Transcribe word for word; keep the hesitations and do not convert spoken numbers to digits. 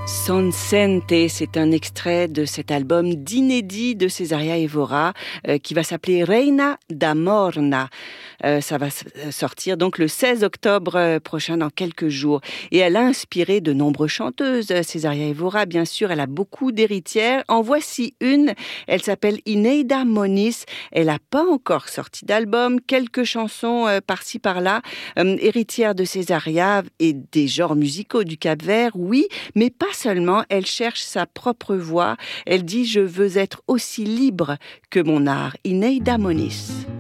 Sonsente, c'est un extrait de cet album d'inédit de Cesaria Evora euh, qui va s'appeler Reina da Morna. Euh, ça va sortir donc le seize octobre prochain, dans quelques jours. Et elle a inspiré de nombreuses chanteuses. Cesaria Evora, bien sûr, elle a beaucoup d'héritières. En voici une, elle s'appelle Ineida Moniz. Elle n'a pas encore sorti d'album, quelques chansons euh, par-ci par-là. Euh, héritière de Cesaria et des genres musicaux du Cap-Vert, oui, mais pas seulement. Elle cherche sa propre voix. Elle dit « Je veux être aussi libre que mon art ». Ineida Moniz.